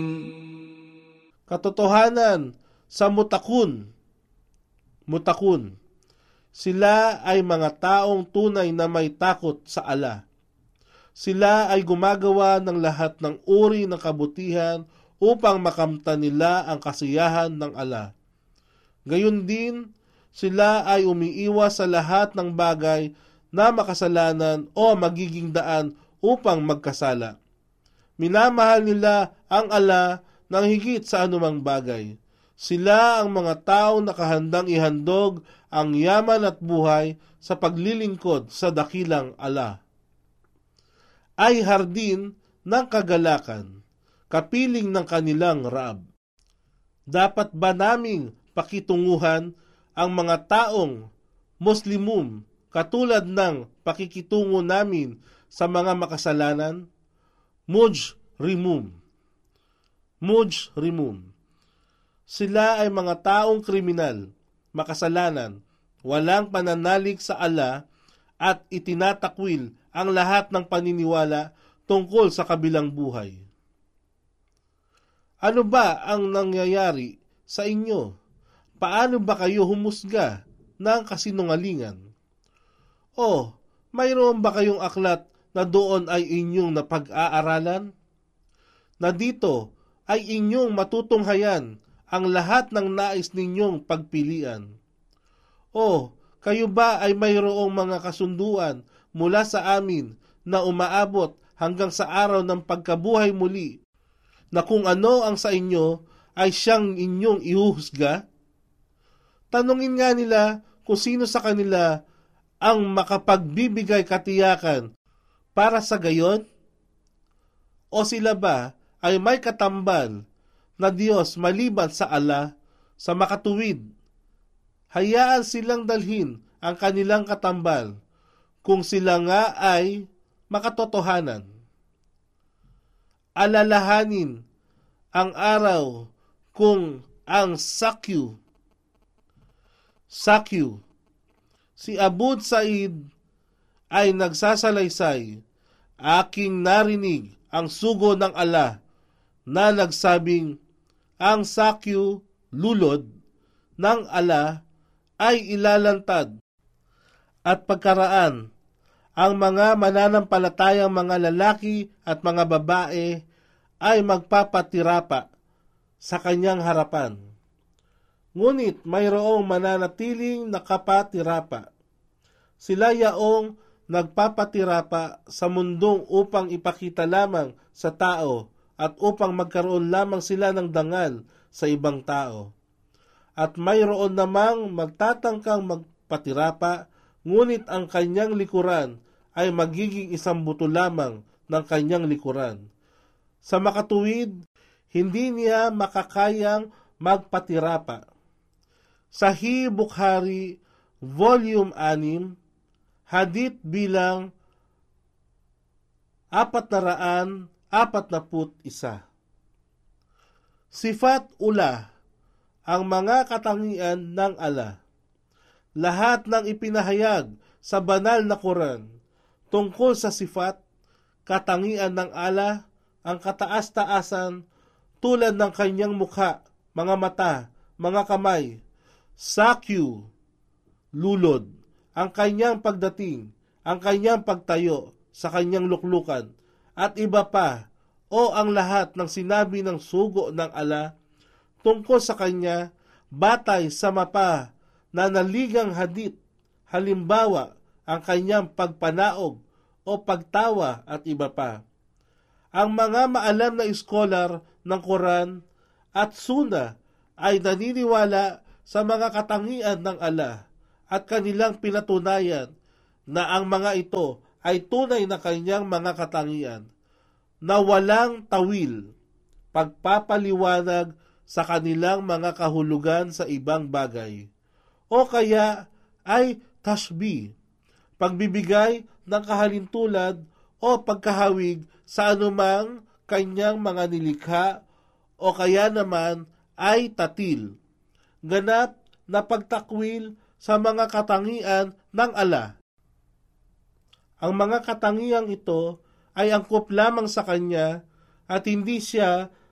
Katotohanan sa mutakun. Sila ay mga taong tunay na may takot sa Allah. Sila ay gumagawa ng lahat ng uri ng kabutihan upang makamtan nila ang kasiyahan ng Allah. Gayon din, sila ay umiiwas sa lahat ng bagay na makasalanan o magiging daan upang magkasala. Minamahal nila ang Allah ng higit sa anumang bagay. Sila ang mga taong nakahandang ihandog ang yaman at buhay sa paglilingkod sa dakilang Allah. Ay hardin ng kagalakan, kapiling ng kanilang Raab. Dapat ba naming pakitunguhan ang mga taong Muslimum katulad ng pakikitungo namin sa mga makasalanan? Mujrimum. Sila ay mga taong kriminal, makasalanan, walang pananalig sa Allah at itinatakwil ang lahat ng paniniwala tungkol sa kabilang buhay. Ano ba ang nangyayari sa inyo? Paano ba kayo humusga ng kasinungalingan? O mayroon ba kayong aklat na doon ay inyong napag-aaralan? Na dito ay inyong matutunghayan ang lahat ng nais ninyong pagpilian? O kayo ba ay mayroong mga kasunduan mula sa amin na umaabot hanggang sa araw ng pagkabuhay muli, na kung ano ang sa inyo ay siyang inyong ihuhusga? Tanungin nga nila kung sino sa kanila ang makapagbibigay katiyakan para sa gayon? O sila ba ay may katambal na Diyos maliban sa Allah, sa makatuwid? Hayaan silang dalhin ang kanilang katambal kung sila nga ay makatotohanan. Alalahanin ang araw kung ang Sakyu, si Abud Said ay nagsasalaysay, aking narinig ang sugo ng Allah na nagsabing, ang Sakyu, lulod ng Allah, ay ilalantad at pagkaraan ang mga mananampalatayang mga lalaki at mga babae ay magpapatirapa sa kanyang harapan. Ngunit mayroong mananatiling nakapatirapa. Sila yaong nagpapatirapa sa mundong upang ipakita lamang sa tao at upang magkaroon lamang sila ng dangal sa ibang tao. At mayroon namang magtatangkang magpatirapa, ngunit ang kanyang likuran ay magiging isang buto lamang ng kanyang likuran. Sa makatuwid, hindi niya makakayang magpatirapa. Sahih Bukhari, Volume 6, Hadith bilang 441. Sifat ula, ang mga katangian ng Allah. Lahat ng ipinahayag sa banal na Quran tungkol sa sifat, katangian ng Allah, ang kataas-taasan tulad ng kanyang mukha, mga mata, mga kamay, Sakyu, lulod, ang kanyang pagdating, ang kanyang pagtayo sa kanyang luklukan, at iba pa, o ang lahat ng sinabi ng sugo ng Allah tungkol sa kanya, batay sa mapa na naligang hadith, halimbawa, ang kanyang pagpanaog o pagtawa at iba pa. Ang mga maalam na iskolar ng Quran at Sunnah ay naniniwala sa mga katangian ng Allah at kanilang pinatunayan na ang mga ito ay tunay na kanyang mga katangian na walang tawil, pagpapaliwanag sa kanilang mga kahulugan sa ibang bagay, o kaya ay tashbih, pagbibigay ng kahalintulad o pagkahawig sa anumang kanyang mga nilikha, o kaya naman ay tatil, ganap na pagtakwil sa mga katangian ng Allah. Ang mga katangiang ito ay angkop lamang sa kanya at hindi siya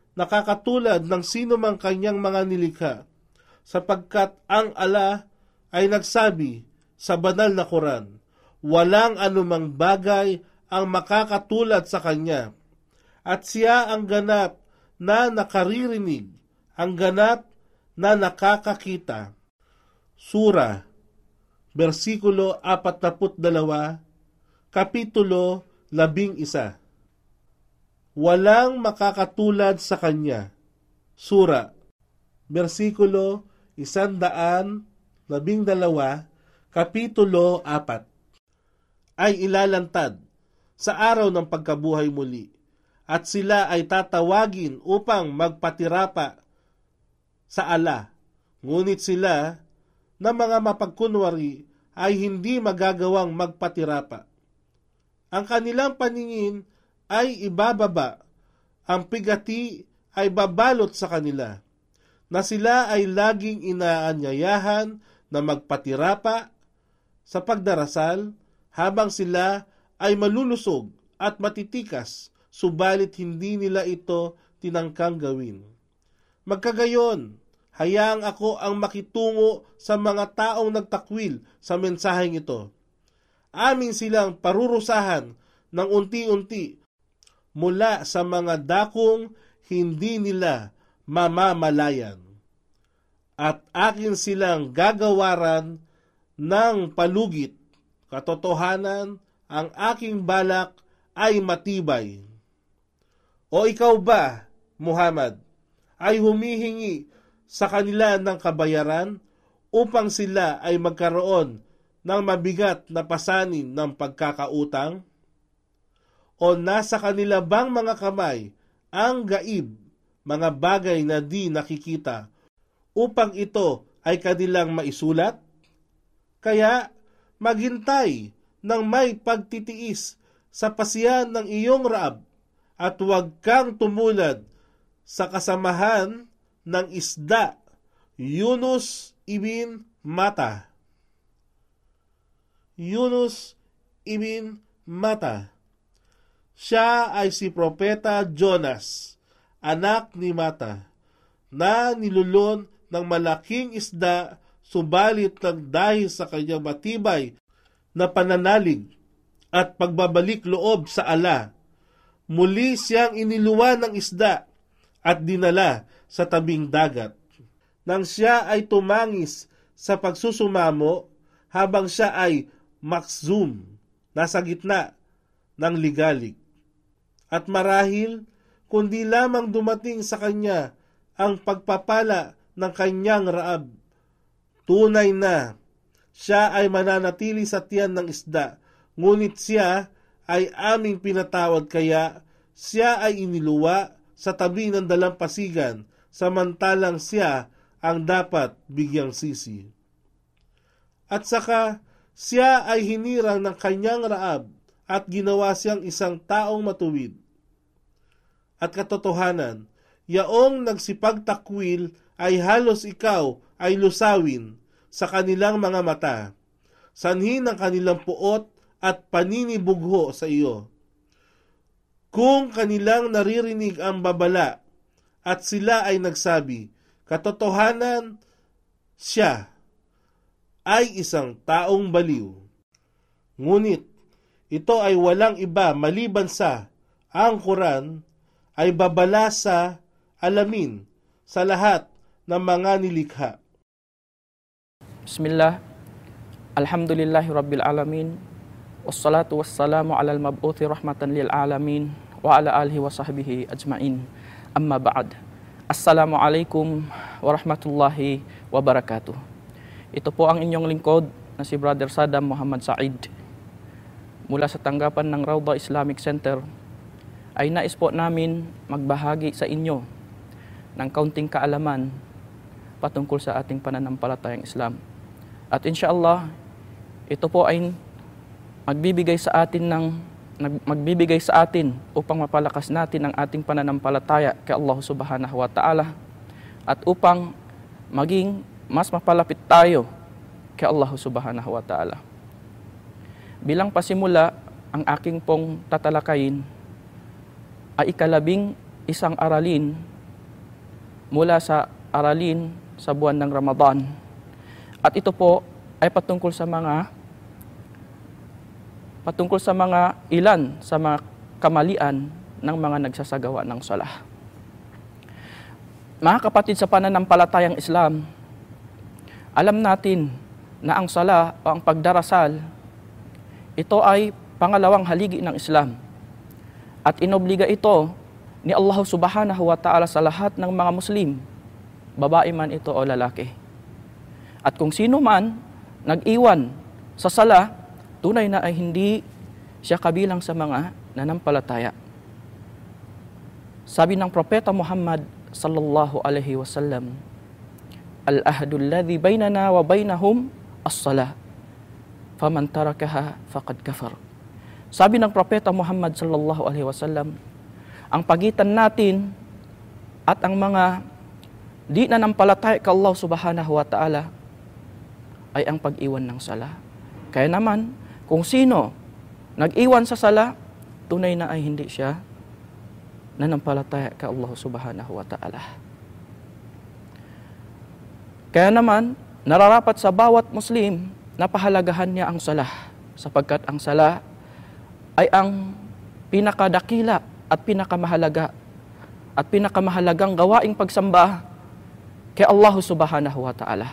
nakakatulad ng sino mang kanyang mga nilikha, sapagkat ang Allah ay nagsabi sa banal na Quran, walang anumang bagay ang makakatulad sa kanya, at siya ang ganap na nakaririnig, ang ganap na nakakakita. Sura, versikulo 42, kapitulo 11. Walang makakatulad sa kanya. Sura, versikulo 112, kapitulo 4. Ay ilalantad sa araw ng pagkabuhay muli, at sila ay tatawagin upang magpatirapa sa Allah. Ngunit sila na mga mapagkunwari ay hindi magagawang magpatirapa. Ang kanilang paningin ay ibababa, ang pigati ay babalot sa kanila, na sila ay laging inaanyayahan na magpatirapa sa pagdarasal, habang sila ay malulusog at matitikas, subalit hindi nila ito tinangkang gawin. Magkagayon, hayaang ako ang makitungo sa mga taong nagtakwil sa mensaheng ito. Amin silang parurusahan ng unti-unti mula sa mga dakong hindi nila mamamalayan. At akin silang gagawaran ng palugit. Katotohanan, ang aking balak ay matibay. O ikaw ba, Muhammad, ay humihingi sa kanila ng kabayaran upang sila ay magkaroon ng mabigat na pasanin ng pagkakautang? O nasa kanila bang mga kamay ang gaib, mga bagay na di nakikita, upang ito ay kanilang maisulat? Kaya maghintay ng may pagtitiis sa pasiyan ng iyong Raab, at huwag kang tumulad sa kasamahan ng isda. Yunus ibn Matta. Yunus ibn Matta. Siya ay si Propeta Jonas, anak ni Matta, na nilulon ng malaking isda, subalit ng dahil sa kanyang matibay na pananalig at pagbabalik loob sa Allah, muli siyang iniluwan ng isda at dinala sa tabing dagat. Nang siya ay tumangis sa pagsusumamo, habang siya ay maksum, nasa gitna ng ligalig. At marahil, kundi lamang dumating sa kanya ang pagpapala ng kanyang Raab. Tunay na siya ay mananatili sa tiyan ng isda, ngunit siya ay aming pinatawad, kaya siya ay iniluwa sa tabi ng dalampasigan, samantalang siya ang dapat bigyang sisi. At saka siya ay hinirang ng kanyang Raab at ginawa siyang isang taong matuwid. At katotohanan, yaong nagsipagtakwil ay halos ikaw ay lusawin sa kanilang mga mata, sanhi ng kanilang puot at paninibugho sa iyo. Kung kanilang naririnig ang babala at sila ay nagsabi, katotohanan, siya ay isang taong baliw. Ngunit ito ay walang iba maliban sa ang Quran ay babala sa alamin sa lahat ng mga nilikha. Bismillah, alhamdulillahi rabbil alamin, wassalatu wassalamu alal mab'uthi rahmatan lil alamin, wa ala alihi wa sahbihi ajmain. Amma ba'd. Assalamualaikum warahmatullahi wabarakatuh. Ito po ang inyong lingkod na si Brother Saddam Muhammad Said. Mula sa tanggapan ng Rawda Islamic Center, ay nais po namin magbahagi sa inyo ng kaunting kaalaman patungkol sa ating pananampalatayang Islam. At inshallah, ito po ay magbibigay sa atin upang mapalakas natin ang ating pananampalataya kay Allah Subhanahu wa Ta'ala, at upang maging mas mapalapit tayo kay Allah Subhanahu wa Ta'ala. Bilang pasimula, ang aking pong tatalakayin ay 11 aralin mula sa aralin sa buwan ng Ramadan. At ito po ay patungkol sa mga ilan sa mga kamalian ng mga nagsasagawa ng salah. Mga kapatid sa pananampalatayang Islam, alam natin na ang sala o ang pagdarasal, ito ay pangalawang haligi ng Islam. At inobliga ito ni Allah subhanahu wa ta'ala sa lahat ng mga Muslim, babae man ito o lalaki. At kung sino man nag-iwan sa sala, tunay na ay hindi siya kabilang sa mga nanampalataya. Sabi ng Propeta Muhammad sallallahu alaihi wasallam, al-ahdul ladhi bainana wa bainahum as-salah, faman tarakaha faqad kafar. Sabi ng Propeta Muhammad sallallahu alaihi wasallam, ang pagitan natin at ang mga di nanampalataya kay Allah subhanahu wa ta'ala ay ang pag-iwan ng sala. Kaya naman, kung sino nag-iwan sa sala, tunay na ay hindi siya nanampalataya kay Allah subhanahu wa ta'ala. Kaya naman, nararapat sa bawat Muslim na pahalagahan niya ang sala, sapagkat ang sala ay ang pinakadakila at pinakamahalaga at pinakamahalagang gawaing pagsamba kay Allah subhanahu wa ta'ala.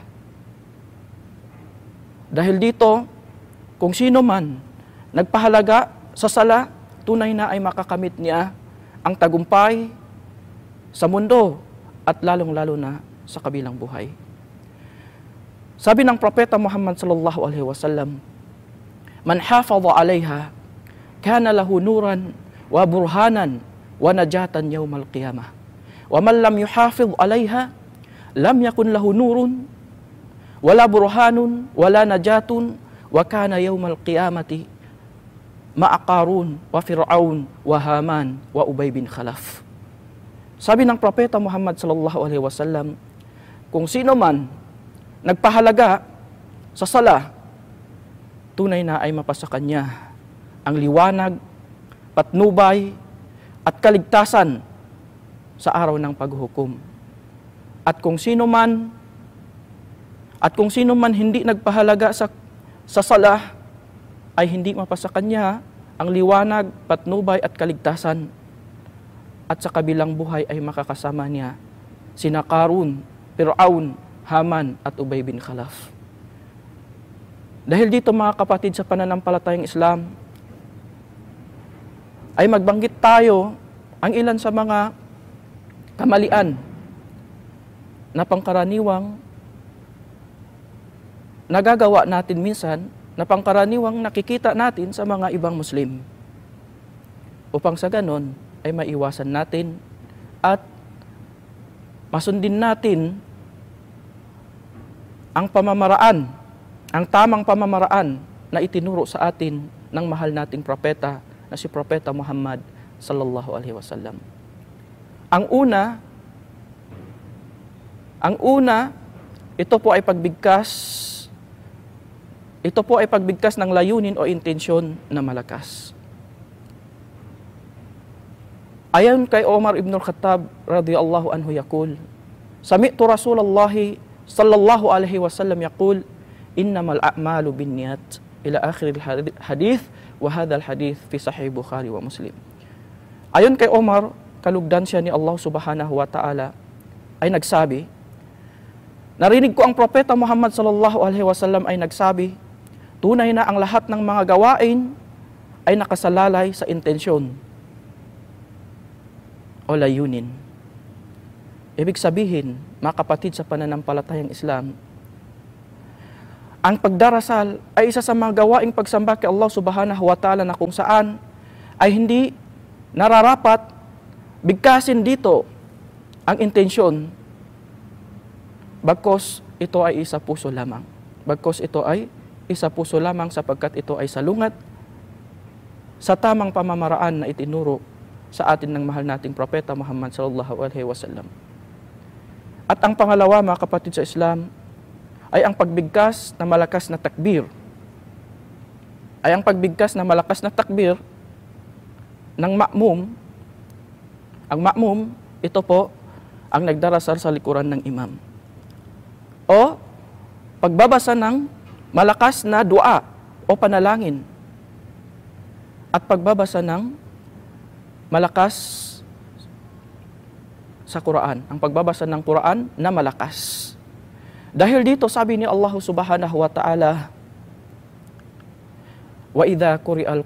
Dahil dito, kung sino man nagpahalaga sa sala, tunay na ay makakamit niya ang tagumpay sa mundo at lalong-lalo na sa kabilang buhay. Sabi ng Propeta Muhammad sallallahu alaihi wasallam, man hafadha 'alayha kana lahu nuran wa burhanan wa najatan yawmal qiyamah. Wa man lam yuhafidh 'alayha lam yakun lahu nurun wala burhanun wala najatun wa kana yawmal qiyamati ma'a Qarun wa Fir'aun wa Haman wa Ubay bin Khalaf. Sabi ng Propeta Muhammad sallallahu alaihi wasallam, kung sino man nagpahalaga sa sala, tunay na ay mapasa kanya ang liwanag, patnubay at kaligtasan sa araw ng paghuhukom. At kung sino man hindi nagpahalaga sa sala, ay hindi mapasa kanya ang liwanag, patnubay at kaligtasan. At sa kabilang buhay ay makakasama niya sina Qarun, Fir'aun, Haman at Ubay bin Khalaf. Dahil dito mga kapatid sa pananampalatayang Islam, ay magbanggit tayo ang ilan sa mga kamalian na pangkaraniwang nagagawa natin minsan, na pangkaraniwang nakikita natin sa mga ibang Muslim. Upang sa ganon ay maiwasan natin at masundin natin ang pamamaraan, ang tamang pamamaraan na itinuro sa atin ng mahal nating propeta na si Propeta Muhammad sallallahu alaihi wasallam. Ang una, ito po ay pagbigkas ng layunin o intensyon na malakas. Ayon kay Omar ibn al-Khattab radhiyallahu anhu yaqul, sami'tu Rasulullah sallallahu alaihi wasallam yaqul, innamal a'malu binniyat ila akhir al-hadith wa hadha al-hadith fi sahih Bukhari wa Muslim. Ayon kay Omar, kalugdan siya ni Allah subhanahu wa ta'ala, ay nagsabi, narinig ko ang Propeta Muhammad sallallahu alaihi wasallam ay nagsabi, tunay na ang lahat ng mga gawain ay nakasalalay sa intensyon o layunin. Ibig sabihin, mga kapatid sa pananampalatayang Islam, ang pagdarasal ay isa sa mga gawaing pagsamba kay Allah subhanahu wa ta'ala na kung saan ay hindi nararapat bigkasin dito ang intensyon, bagkos ito ay isa puso lamang. Bagkos ito ay isa puso lamang sapagkat ito ay salungat sa tamang pamamaraan na itinuro sa atin ng mahal nating Propeta Muhammad sallallahu alaihi wasallam. At ang pangalawa, mga kapatid sa Islam, ay ang pagbigkas na malakas na takbir. Ang malakas na takbir ng ma'mum. Ang ma'mum, ito po ang nagdarasal sa likuran ng imam. O pagbabasa ng malakas na dua o panalangin. At pagbabasa ng malakas sa Quran. Ang pagbabasa ng Quran na malakas. Dahil dito sabi ni Allah Subhanahu wa Ta'ala, wa idza quri'al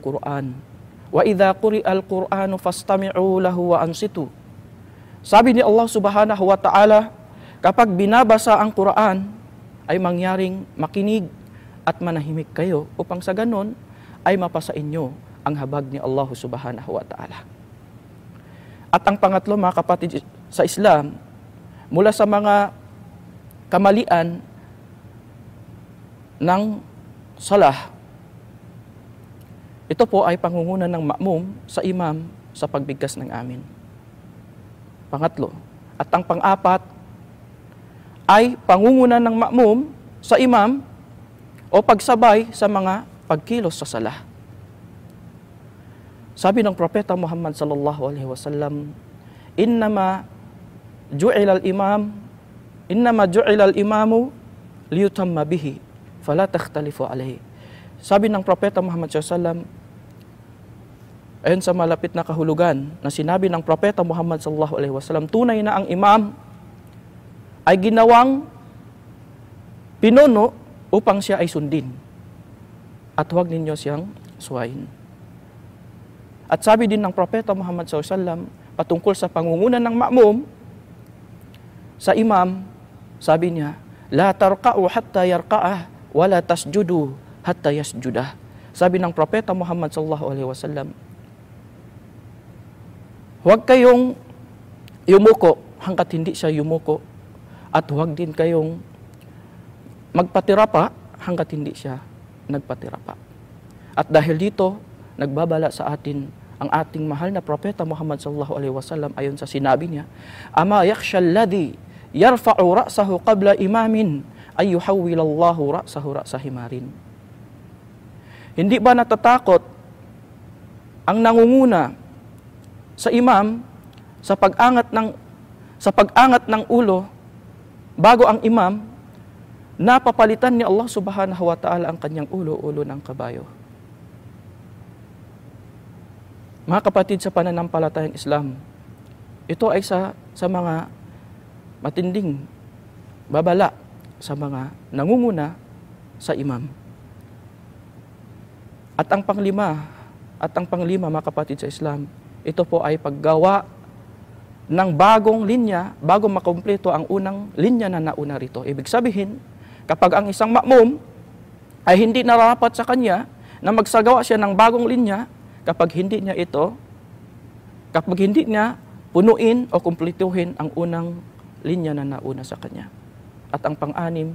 Qur'anu fastami'u lahu wa ansitu. Sabi ni Allah Subhanahu wa Ta'ala, kapag binabasa ang Quran, ay mangyaring makinig at manahimik kayo upang sa ganon ay mapasa inyo ang habag ni Allah Subhanahu wa Ta'ala. At ang pangatlo, mga kapatid sa Islam, mula sa mga kamalian ng salah, ito po ay pangunguna ng ma'mum sa imam sa pagbigkas ng amin. Pangatlo. At ang pang-apat ay pangunguna ng ma'mum sa imam o pagsabay sa mga pagkilos sa salah. Sabi ng Propeta Muhammad sallallahu alaihi wasallam, innama ju'ila al-imamu liyutamma bihi fala takhtalifu alaihi. Sabi ng Propeta Muhammad sallallahu alaihi wasallam, ayon sa malapit na kahulugan na sinabi ng Propeta Muhammad sallallahu alaihi wasallam, tunay na ang imam ay ginawang pinuno upang siya ay sundin at huwag ninyo siyang suwayin. At sabi din ng Propeta Muhammad sallallahu alaihi wasallam patungkol sa pangunguna ng ma'mum sa imam, sabi niya, la tarqa'u hatta yarqa'ah wa la tasjudu hatta yasjudah. Sabi ng Propeta Muhammad sallallahu alaihi wasallam, huwag kayong yumuko hanggat hindi siya yumuko at huwag din kayong magpatirapa hanggat hindi siya nagpatirapa. At dahil dito, nagbabala sa atin ang ating mahal na Propeta Muhammad sallallahu alaihi wasallam ayon sa sinabi niya, ama yakhsha alladhi yarfa'u ra'sahu qabla imamin ay yuhawwilallahu ra'sahu ra'sa himarin. Hindi ba natatakot ang nangunguna sa imam sa pag-angat ng ulo bago ang imam, napapalitan ni Allah Subhanahu wa Ta'ala ang kanyang ulo ng kabayo. Mga kapatid sa pananampalatayang Islam, ito ay sa mga matinding babala sa mga nangunguna sa imam. At ang panglima, mga kapatid sa Islam, ito po ay paggawa ng bagong linya bago makumpleto ang unang linya na nauna rito. Ibig sabihin, kapag ang isang ma'mum ay hindi nararapat sa kanya na magsagawa siya ng bagong linya, kapag hindi niya punuin o kumpletuhin ang unang linya na nauna sa kanya. At ang pang-anim,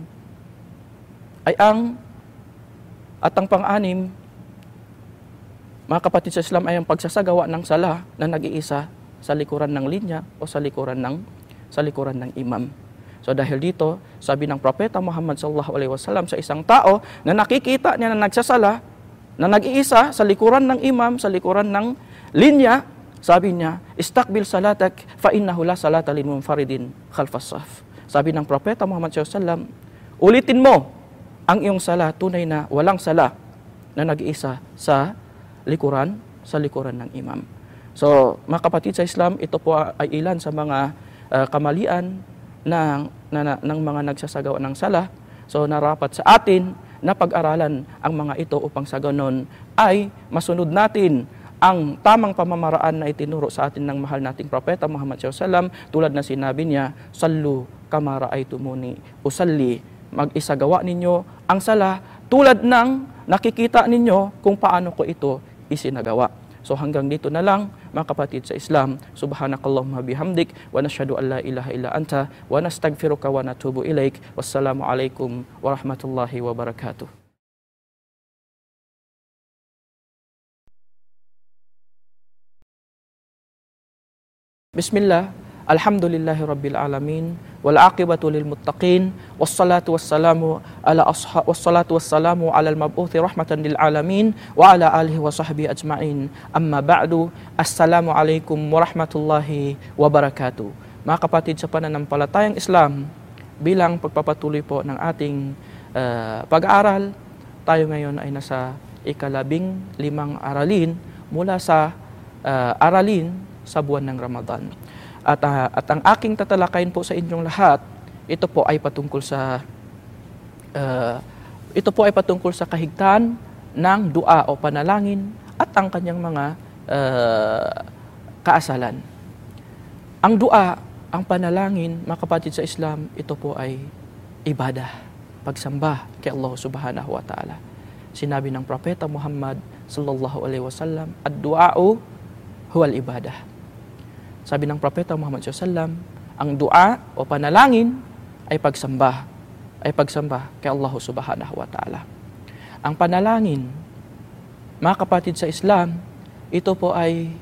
mga kapatid sa Islam, ay ang pagsasagawa ng salah na nag-iisa sa likuran ng linya o sa likuran ng imam. So dahil dito, sabi ng Propeta Muhammad sallallahu alaihi wasallam sa isang tao na nakikita niya na nagsasala, na nag-iisa sa likuran ng imam, sa likuran ng linya, sabi niya, istakbil salatak fa innahu la salata lil munfaridin khalfas saf. Sabi ng Propeta Muhammad sallallahu alaihi wasallam, ulitin mo ang iyong sala, tunay na walang sala na nag-iisa sa likuran ng imam. So, mga kapatid sa Islam, ito po ay ilan sa mga kamalian ng mga nagsasagawa ng sala. So, narapat sa atin na pag-aralan ang mga ito upang sa ganon ay masunod natin ang tamang pamamaraan na itinuro sa atin ng mahal nating Propeta Muhammad sallallahu alaihi wasallam, tulad na sinabi niya, sallu kama ra'aytumuni usalli, mag-isagawa ninyo ang sala tulad ng nakikita ninyo kung paano ko ito isinagawa. So hanggang dito na lang, mga kapatid sa Islam. Subhanakallahumma bihamdik wa nashhadu an la ilaha illa anta wa nastaghfiruka wa natubu ilaik. Wassalamu alaikum warahmatullahi wabarakatuh. Bismillah, alhamdulillahi rabbil alamin, wal aqibatu lil muttaqin, wassalatu wassalamu ala al mab'uthi rahmatan lil alamin wa ala alihi wa sahbihi ajma'in. Amma ba'du, assalamu alaikum warahmatullahi wabarakatuh. mga kapatid sa pananampalatayang Islam, bilang pagpapatuloy po ng ating pag-aaral, tayo ngayon ay nasa ika-15 aralin mula sa aralin sa buwan ng Ramadan. At ang aking tatalakayin po sa inyong lahat, ito po ay patungkol sa kahigtan ng dua o panalangin at ang kanyang mga kaasalan. Ang dua, ang panalangin, mga kapatid sa Islam, ito po ay ibadah, pagsamba kay Allah subhanahu wa ta'ala. Sinabi ng Propeta Muhammad sallallahu alaihi wasallam, ad-du'a'u huwal ibadah. Sabi ng Propeta Muhammad sallallahu alaihi wasallam, ang dua o panalangin ay pagsamba kay Allah subhanahu wa ta'ala. Ang panalangin, mga kapatid sa Islam, ito po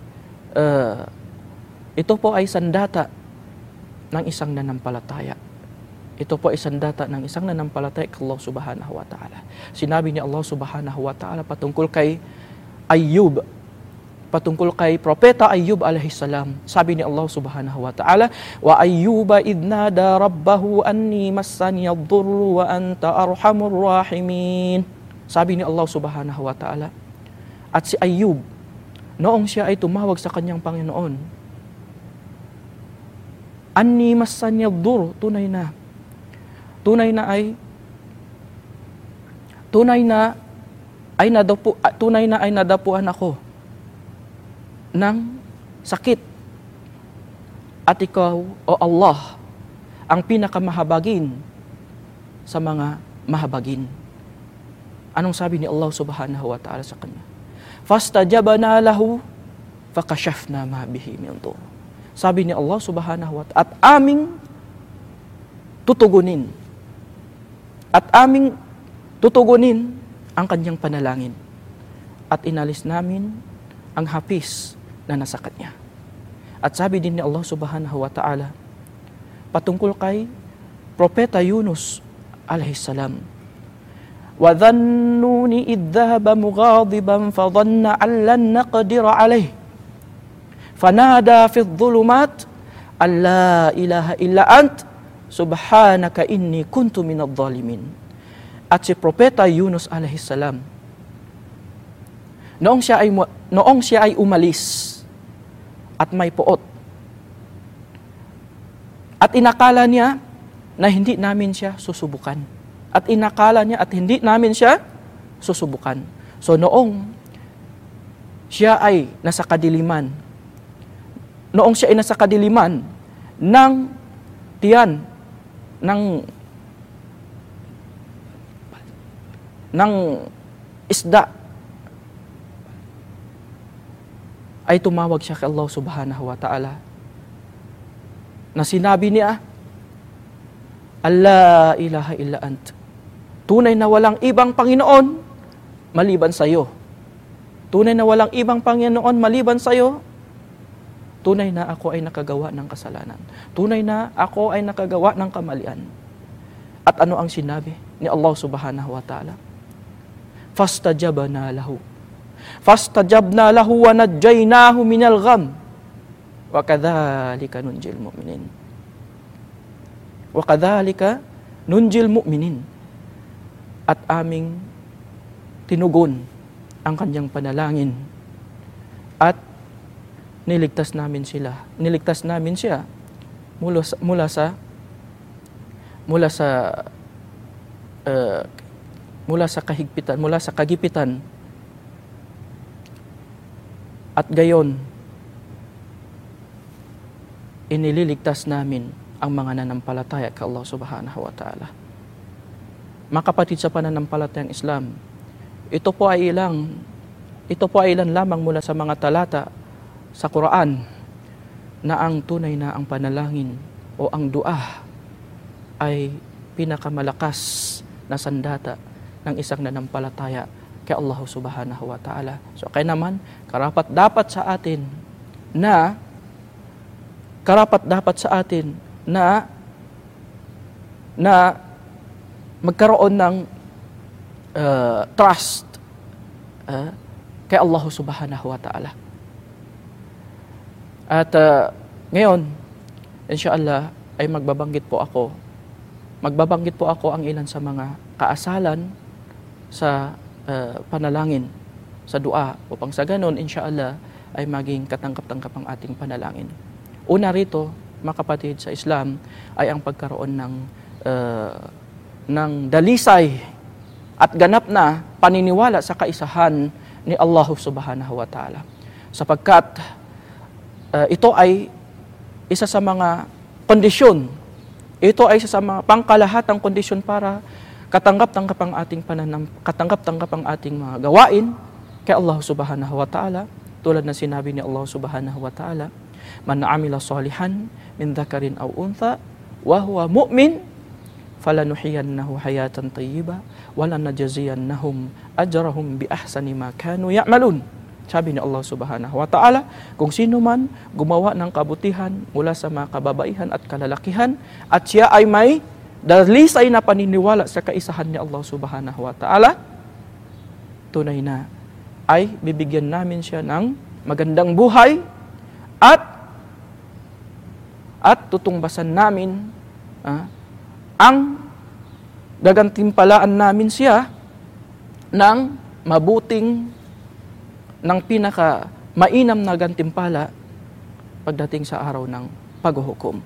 ay sandata ng isang nananampalataya. Ito po ay sandata ng isang nananampalataya kay Allah subhanahu wa ta'ala. Sinabi ni Allah subhanahu wa ta'ala patungkol kay Ayyub, patungkol kay Propeta Ayyub alaihi salam. Sabi ni Allah subhanahu wa ta'ala, wa ayyuba idnada rabbahu anni massani ad-durru wa anta arhamur rahimin. Sabi ni Allah subhanahu wa ta'ala, at si Ayyub, noong siya ay tumawag sa kanyang Panginoon, anni massani ad-durru, tunay na ay nadapuan ako ng sakit. At ikaw, o Allah, ang pinakamahabagin sa mga mahabagin. Anong sabi ni Allah subhanahu wa ta'ala sa kanya? Fastajabna lahu fakashafna ma bihi min dur. Sabi ni Allah subhanahu wa ta'ala, at aming tutugunin ang kanyang panalangin at inalis namin ang hapis na nasa kanya. At sabi din ni Allah subhanahu wa ta'ala patungkol kay Propeta Yunus alaihi salam, wa dhannuni idh dhahaba mughadiban fa dhanna an lan naqdir alayhi fanada fi adh-dhulumat an la ilaha illa ant subhanaka inni kuntu minadh dhalimin. At si Propeta Yunus alaihi salam, noong siya ay umalis at may puot, at inakala niya na hindi namin siya susubukan. So noong siya ay nasa kadiliman, ng tiyan ng isda, ay tumawag siya kay Allah subhanahu wa ta'ala na sinabi niya, Allah ilaha illa ant, tunay na walang ibang Panginoon maliban sa iyo. Tunay na walang ibang Panginoon maliban sa iyo. Tunay na ako ay nakagawa ng kasalanan. Tunay na ako ay nakagawa ng kamalian. At ano ang sinabi ni Allah subhanahu wa ta'ala? Fastajabna lahu wa najjaynahu minal gham wa kadhalika nunjil mu'minin. At aming tinugon ang kanyang panalangin at niligtas namin siya mula sa kagipitan. At gayon, inililigtas namin ang mga nanampalataya kay Allah subhanahu wa ta'ala. Mga kapatid sa pananampalatayang Islam, ito po ay ilan lamang mula sa mga talata sa Quran na ang tunay na ang panalangin o ang dua ay pinakamalakas na sandata ng isang nanampalataya kay Allah subhanahu wa ta'ala. So kaya naman, karapat dapat sa atin na magkaroon ng trust kay Allah subhanahu wa ta'ala. At ngayon, Inshallah ay magbabanggit po ako ang ilan sa mga kaasalan sa panalangin, sa dua, upang sa ganon, inshallah, ay maging katanggap-tanggap ang ating panalangin. Una rito, mga kapatid sa Islam, ay ang pagkaroon ng dalisay at ganap na paniniwala sa kaisahan ni Allah subhanahu wa ta'ala. Sapagkat ito ay isa sa mga kondisyon, ito ay isa sa mga pangkalahatang kondisyon para katanggap-tanggap ang ating mga gawain kay Allah subhanahu wa ta'ala. Tulad na sinabi ni Allah subhanahu wa ta'ala, man amila salihan min dhakarin aw untha wa huwa mu'min falanuhyiyannahu hayatan tayyiba wa lanajziyannahum ajrahum bi ahsani ma kanu ya'malun. Sabi ni Allah subhanahu wa ta'ala, kung sino man gumawa ng kabutihan mula sa mga kababaihan at kalalakihan at siya ay may dalisay na paniniwala sa kaisahan ni Allah subhanahu wa ta'ala, tunay na ay bibigyan namin siya ng magandang buhay at tutungbasan namin ang gagantimpalaan namin siya ng mabuting, ng pinaka mainam na gantimpala pagdating sa araw ng paghuhukom.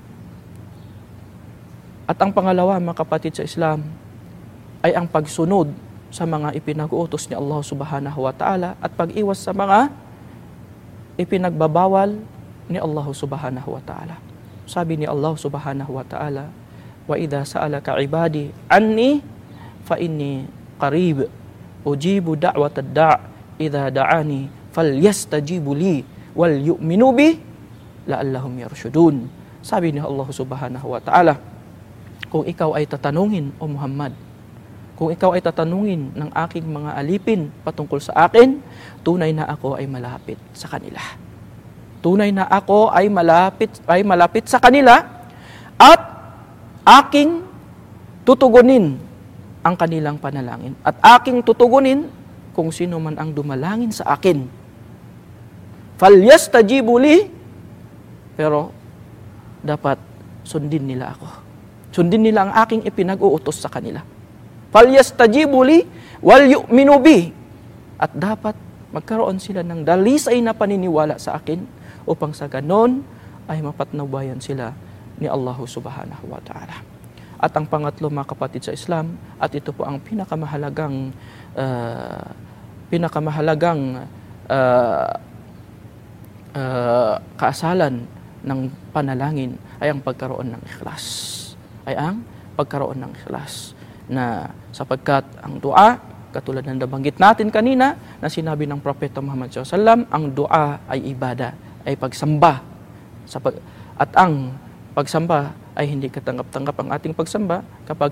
At ang pangalawa, mga kapatid sa Islam, ay ang pagsunod sa mga ipinag-utos ni Allah subhanahu wa ta'ala at pag-iwas sa mga ipinagbabawal ni Allah subhanahu wa ta'ala. Sabi ni Allah subhanahu wa ta'ala, wa idha sa'alaka ibadi anni fa inni qarib ujibu da'watad da' idha da'ani falyastajibu li wal yu'minu bi la'allahum yarshudun. Sabi ni Allah subhanahu wa ta'ala, kung ikaw ay tatanungin, O Muhammad, kung ikaw ay tatanungin ng aking mga alipin patungkol sa akin, tunay na ako ay malapit sa kanila. Tunay na ako ay malapit sa kanila at aking tutugunin ang kanilang panalangin. At aking tutugunin kung sino man ang dumalangin sa akin. Falyastajibu li, pero dapat sundin nila ako. Sundin nila ang aking ipinag-uutos sa kanila. Falyastajibu li wal yu'minu bi, at dapat magkaroon sila ng dalisay na paniniwala sa akin upang sa ganon ay mapatnubayan sila ni Allah subhanahu wa ta'ala. At ang pangatlo, mga kapatid sa Islam, at ito po ang pinakamahalagang kaasalan ng panalangin ay ang pagkaroon ng ikhlas. Na sapagkat ang dua, katulad ng nabanggit natin kanina na sinabi ng Propeta Muhammad SAW, ang dua ay ibada, ay pagsamba. At ang pagsamba ay hindi katanggap-tanggap ang ating pagsamba kapag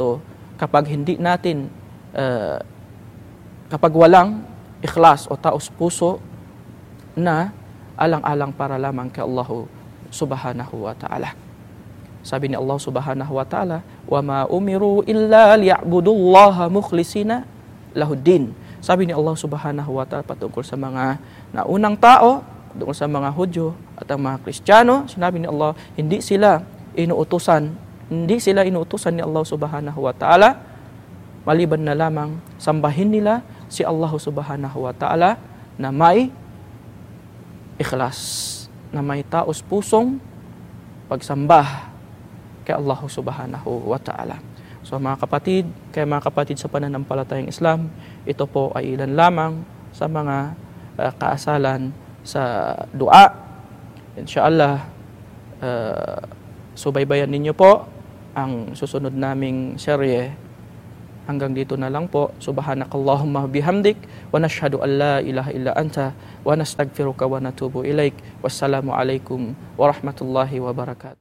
walang ikhlas o taos puso na alang-alang para lamang kay Allah subhanahu wa ta'ala. Sabi ni Allah subhanahu wa ta'ala, wa ma umiru illa liya'budullaha mukhlisina lahuddin. Sabi ni Allah subhanahu wa ta'ala patungkol sa mga naunang tao, patungkol sa mga Hudyo at ang mga Kristiyano, sinabi ni Allah, hindi sila inuutusan ni Allah subhanahu wa ta'ala, maliban na lamang sambahin nila si Allah subhanahu wa ta'ala na may ikhlas, na may taos pusong pagsambah kay Allah subhanahu wa ta'ala. So mga kapatid sa pananampalatayang Islam, ito po ay ilan lamang sa mga kaasalan sa dua. Inshallah, subaybayan ninyo po ang susunod naming serye. Hanggang dito na lang po. Subhanakallahumma bihamdik wa nashhadu an la ilaha illa anta wa nastaghfiruka wa natubu ilaik. Wassalamu alaikum warahmatullahi wabarakatuh.